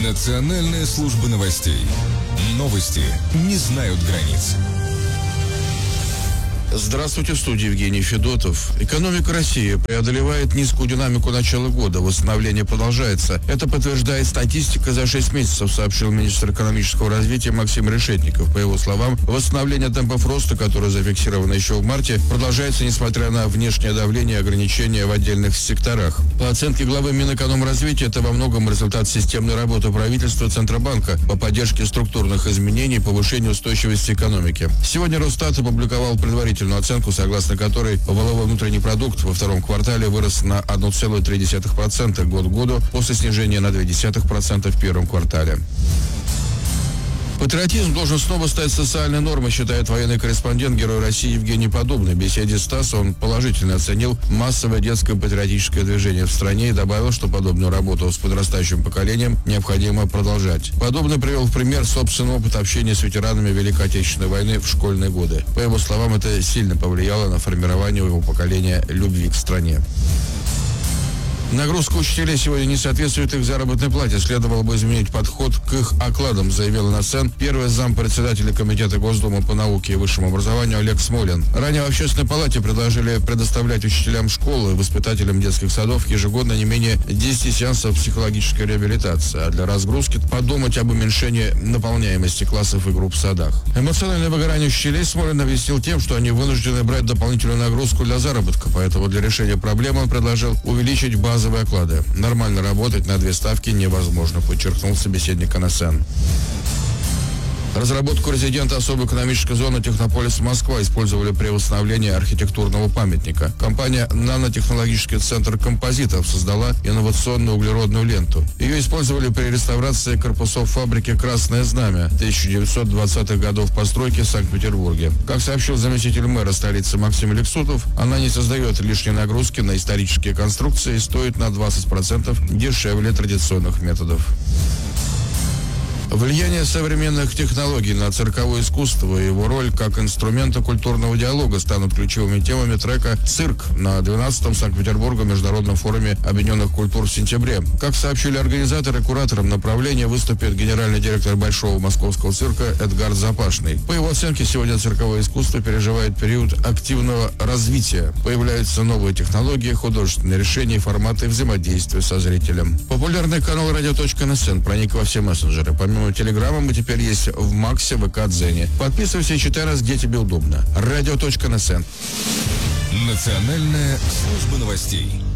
Национальная служба новостей. Новости не знают границ. Здравствуйте, в студии Евгений Федотов. Экономика России преодолевает низкую динамику начала года. Восстановление продолжается. Это подтверждает статистика за 6 месяцев, сообщил министр экономического развития Максим Решетников. По его словам, восстановление темпов роста, которое зафиксировано еще в марте, продолжается несмотря на внешнее давление и ограничения в отдельных секторах. По оценке главы Минэкономразвития, это во многом результат системной работы правительства и Центробанка по поддержке структурных изменений и повышению устойчивости экономики. Сегодня Росстат опубликовал предварительную оценку, согласно которой валовой внутренний продукт во втором квартале вырос на 1,3% год к году после снижения на 0,2% в первом квартале. Патриотизм должен снова стать социальной нормой, считает военный корреспондент, герой России Евгений Подобный. В беседе с ТАСС он положительно оценил массовое детское патриотическое движение в стране и добавил, что подобную работу с подрастающим поколением необходимо продолжать. Подобный привел в пример собственный опыт общения с ветеранами Великой Отечественной войны в школьные годы. По его словам, это сильно повлияло на формирование у его поколения любви к стране. Нагрузка учителей сегодня не соответствует их заработной плате. Следовало бы изменить подход к их окладам, заявил НСН первый зампредседателя Комитета Госдумы по науке и высшему образованию Олег Смолин. Ранее в Общественной палате предложили предоставлять учителям школы и воспитателям детских садов ежегодно не менее 10 сеансов психологической реабилитации, а для разгрузки подумать об уменьшении наполняемости классов и групп в садах. Эмоциональное выгорание учителей Смолин объяснил тем, что они вынуждены брать дополнительную нагрузку для заработка, поэтому для решения проблемы он предложил увеличить базовые оклады. Нормально работать на 2 ставки невозможно, подчеркнул собеседник НСН. Разработку резидента особой экономической зоны Технополис Москва использовали при восстановлении архитектурного памятника. Компания «Нанотехнологический центр композитов» создала инновационную углеродную ленту. Ее использовали при реставрации корпусов фабрики «Красное знамя» 1920-х годов постройки в Санкт-Петербурге. Как сообщил заместитель мэра столицы Максим Лексутов, она не создает лишней нагрузки на исторические конструкции и стоит на 20% дешевле традиционных методов. Влияние современных технологий на цирковое искусство и его роль как инструмента культурного диалога станут ключевыми темами трека «Цирк» на 12-м Санкт-Петербургском международном форуме объединенных культур в сентябре. Как сообщили организаторы, куратором направления выступит генеральный директор Большого московского цирка Эдгард Запашный. По его оценке, сегодня цирковое искусство переживает период активного развития. Появляются новые технологии, художественные решения и форматы взаимодействия со зрителем. Популярный канал «Радио.НСН» проник во все мессенджеры. Помимо Телеграма мы теперь есть в Максе, ВК, Дзене. Подписывайся и читай раз, где тебе удобно. Радио.НСН. Национальная служба новостей.